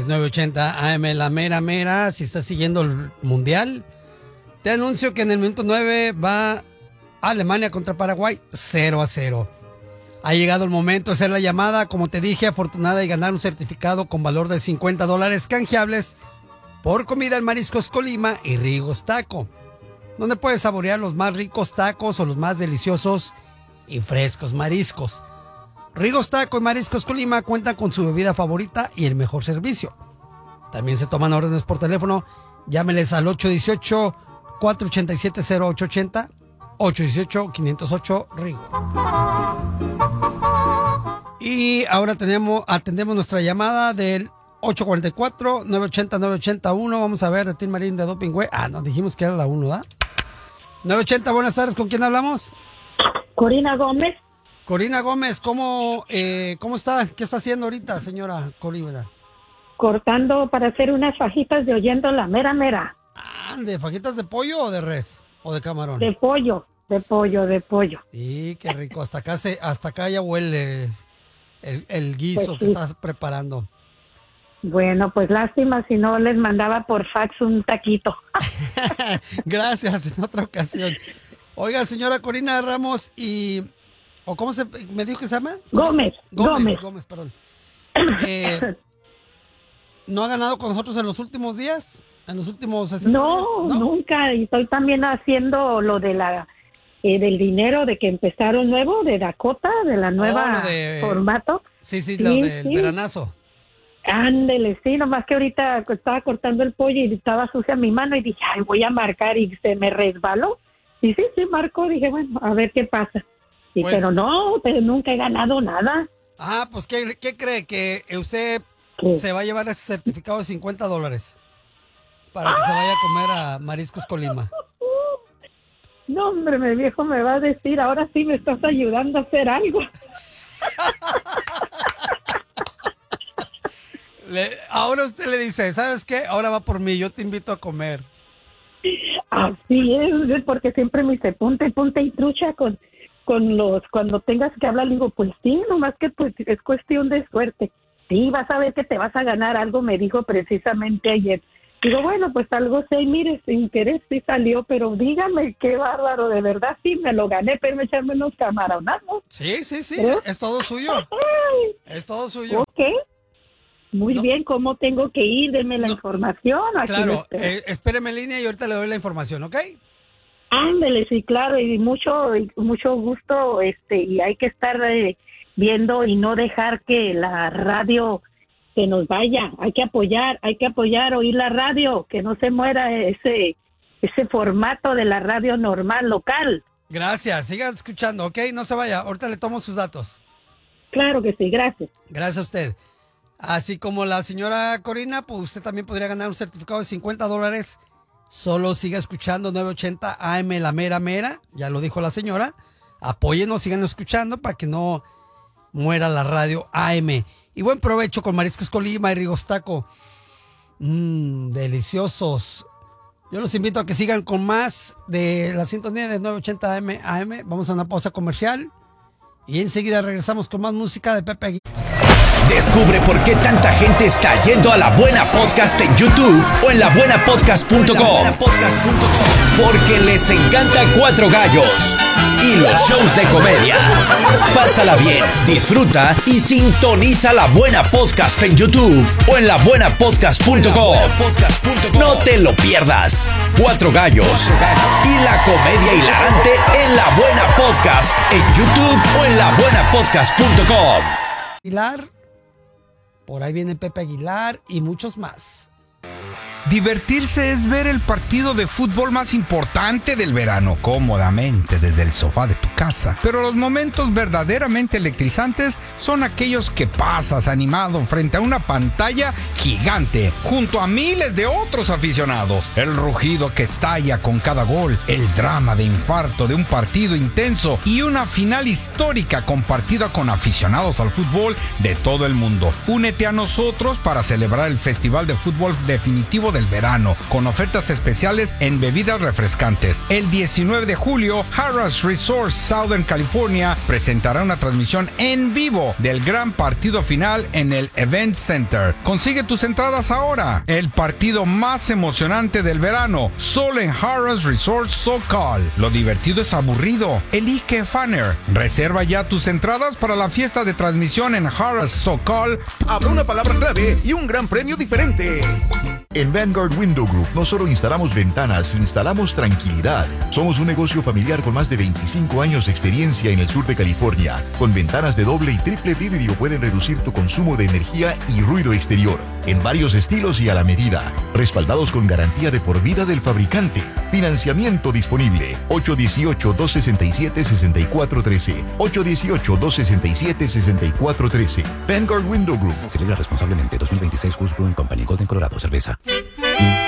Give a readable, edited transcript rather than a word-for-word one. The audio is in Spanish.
es 980 AM, la mera mera. Si estás siguiendo el Mundial, te anuncio que en el minuto 9 va Alemania contra Paraguay 0-0. Ha llegado el momento de hacer la llamada, como te dije, afortunada y ganar un certificado con valor de $50 canjeables por comida en Mariscos Colima y Rigos Taco, donde puedes saborear los más ricos tacos o los más deliciosos y frescos mariscos. Rigos Taco y Mariscos Colima cuentan con su bebida favorita y el mejor servicio. También se toman órdenes por teléfono. Llámeles al 818-487-0880, 818-508 Rigo. Y ahora atendemos nuestra llamada del 844-980-981. Vamos a ver de Tim Marín de Doping Way. No, dijimos que era la 1, ¿verdad? 980, buenas tardes. ¿Con quién hablamos? Corina Gómez. Corina Gómez, ¿cómo está? ¿Qué está haciendo ahorita, señora Corina? Cortando para hacer unas fajitas de oyendo la mera mera. ¿De fajitas de pollo o de res? ¿O de camarón? De pollo. Sí, qué rico. Hasta acá ya huele el guiso pues que estás preparando. Bueno, pues lástima si no les mandaba por fax un taquito. Gracias, en otra ocasión. Oiga, señora Corina Ramos ¿o cómo me dijo que se llama? Gómez, perdón. ¿No ha ganado con nosotros en los últimos días? ¿En los últimos 60 días? No, nunca. Y estoy también haciendo lo de del dinero de que empezaron nuevo, de Dakota, de la nueva formato. Sí, lo del veranazo. Ándele, sí, nomás que ahorita estaba cortando el pollo y estaba sucia mi mano y dije, ay, voy a marcar y se me resbaló. Y sí, marcó, dije, bueno, a ver qué pasa. Pero nunca he ganado nada. Pues, ¿qué cree? Que usted se va a llevar ese certificado de $50 para que se vaya a comer a Mariscos Colima. No, hombre, mi viejo me va a decir, ahora sí me estás ayudando a hacer algo. Ahora usted le dice, ¿sabes qué? Ahora va por mí, yo te invito a comer. Así es, porque siempre me dice, ponte y trucha con cuando tengas que hablar. Le digo, pues sí, nomás que pues es cuestión de suerte. Sí, vas a ver que te vas a ganar algo, me dijo precisamente ayer. Digo, bueno, pues algo sé, y mire, sin querer sí salió, pero dígame, qué bárbaro, de verdad sí me lo gané, pero echarme unos camaronazos. Sí, ¿Eh? Es todo suyo. Es todo suyo. Ok. Muy bien, ¿cómo tengo que ir? Deme la información. Aquí claro, espéreme en línea y ahorita le doy la información, ¿ok? Ándele, sí, claro, y mucho gusto, y hay que estar viendo y no dejar que la radio se nos vaya. Hay que apoyar, oír la radio, que no se muera ese formato de la radio normal, local. Gracias, siga escuchando, ¿ok? No se vaya, ahorita le tomo sus datos. Claro que sí, gracias. Gracias a usted. Así como la señora Corina, pues usted también podría ganar un certificado de $50. Solo siga escuchando 980 AM, la mera mera. Ya lo dijo la señora. Apóyenos, sigan escuchando para que no muera la radio AM. Y buen provecho con Mariscos Colima y Rigos Taco. Deliciosos. Yo los invito a que sigan con más de la sintonía de 980 AM. Vamos a una pausa comercial y enseguida regresamos con más música de Pepe Aguilar. Descubre por qué tanta gente está yendo a La Buena Podcast en YouTube o en labuenapodcast.com. Porque les encanta Cuatro Gallos y los shows de comedia. Pásala bien, disfruta y sintoniza La Buena Podcast en YouTube o en labuenapodcast.com. No te lo pierdas. Cuatro Gallos y la comedia hilarante en La Buena Podcast en YouTube o en labuenapodcast.com. Aguilar, por ahí viene Pepe Aguilar y muchos más. Divertirse es ver el partido de fútbol más importante del verano cómodamente desde el sofá de tu casa. Pero los momentos verdaderamente electrizantes son aquellos que pasas animado frente a una pantalla gigante junto a miles de otros aficionados. El rugido que estalla con cada gol, el drama de infarto de un partido intenso y una final histórica compartida con aficionados al fútbol de todo el mundo. Únete a nosotros para celebrar el Festival de Fútbol Definitivo del verano, con ofertas especiales en bebidas refrescantes. El 19 de julio, Harrah's Resort Southern California presentará una transmisión en vivo del gran partido final en el Event Center. Consigue tus entradas ahora. El partido más emocionante del verano, solo en Harrah's Resort SoCal. Lo divertido es aburrido. Elige Fanner. Reserva ya tus entradas para la fiesta de transmisión en Harrah's SoCal. Habrá una palabra clave y un gran premio diferente. En Vanguard Window Group no solo instalamos ventanas, instalamos tranquilidad. Somos un negocio familiar con más de 25 años de experiencia en el sur de California. Con ventanas de doble y triple vidrio pueden reducir tu consumo de energía y ruido exterior. En varios estilos y a la medida. Respaldados con garantía de por vida del fabricante. Financiamiento disponible. 818-267-6413. 818-267-6413. Vanguard Window Group. Celebra responsablemente. 2026 Coors Brewing Company, Golden, Colorado. Cerveza.